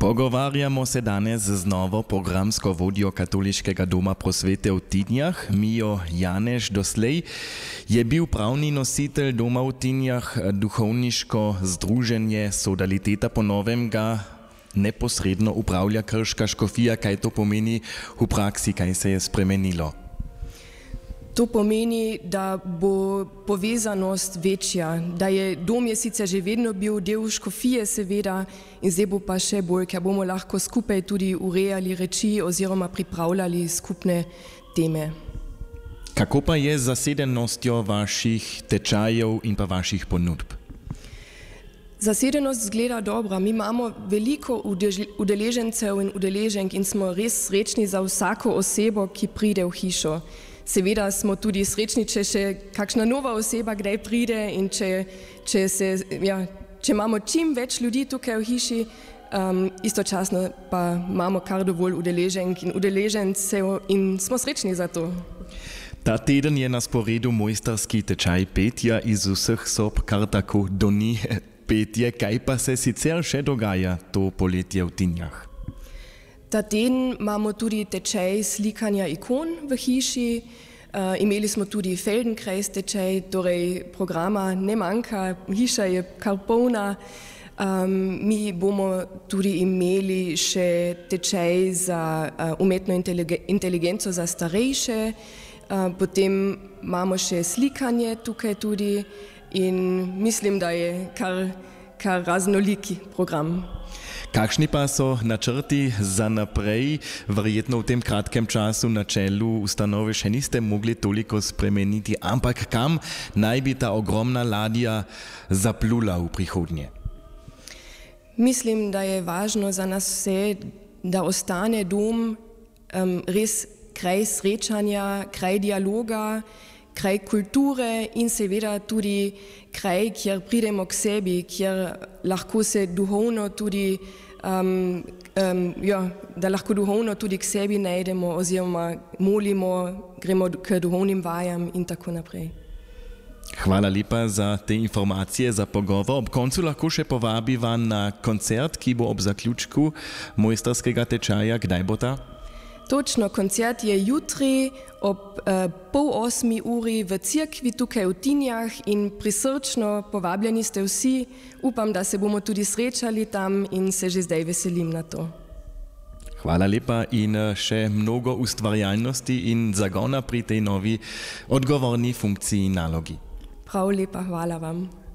Pogovarjamo se danes z novo programsko vodjo Katoliškega doma prosvete v Tinjah. Mijo Janeš doslej je bil pravni nositelj doma v Tinjah, duhovniško združenje Sodaliteta po novem ga neposredno upravlja krška škofija. Kaj to pomeni v praksi, kaj se je spremenilo? To pomeni, da bo povezanost večja, da je dom je sicer že vedno bil del škofije seveda in zdaj bo pa še bolj, ker bomo lahko skupaj tudi urejali reči oziroma pripravljali skupne teme. Kako pa je z zasedenostjo vaših tečajev in pa vaših ponudb? Zasedenost zgleda dobro. Mi imamo veliko udeležencev in udeleženk in smo res srečni za vsako osebo, ki pride v hišo. Seveda smo tudi srečni, če še kakšna nova oseba kdaj pride in če imamo čim več ljudi tukaj v hiši, istočasno pa imamo kar dovolj udeleženk in udeležencev in smo srečni za to. Ta teden je na sporedu mojstrski tečaj petja iz vseh sob, kar tako doni petje. Kaj pa se sicer še dogaja to poletje v Tinjah? Ta teden imamo tudi tečaj slikanja ikon v hiši, imeli smo tudi Feldenkreis tečaj, torej programa ne manjka, hiša je kar polna. Mi bomo tudi imeli še tečaj za umetno inteligenco za starejše, potem imamo še slikanje tukaj tudi in mislim, da je kar raznoliki program. Kakšni pa so načrti za naprej? Verjetno v tem kratkem času na čelu ustanove še niste mogli toliko spremeniti, ampak kam naj bi ta ogromna ladja zaplula v prihodnje? Mislim, da je važno za nas vse, da ostane dom res kraj srečanja, kraj dialoga, kraj kulture in seveda tudi kraj, kjer pridemo k sebi, kjer lahko se duhovno tudi, da lahko duhovno tudi k sebi najdemo oziroma molimo, gremo k duhovnim vajam in tako naprej. Hvala lepa za te informacije, za pogovor. Ob koncu lahko še povabiva na koncert, ki bo ob zaključku mojstrskega tečaja. Kdaj bo ta? Točno, koncert je jutri ob 7:30 v cerkvi tukaj v Tinjah in prisrčno povabljeni ste vsi. Upam, da se bomo tudi srečali tam in se že zdaj veselim na to. Hvala lepa in še mnogo ustvarjalnosti in zagona pri tej novi odgovorni funkciji in nalogi. Prav lepa, hvala vam.